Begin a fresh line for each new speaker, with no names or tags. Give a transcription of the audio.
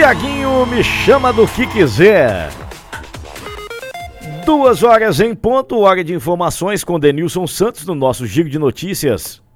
Tiaguinho me chama do que quiser. 2 horas em ponto, hora de informações com Denilson Santos no nosso Giro de Notícias.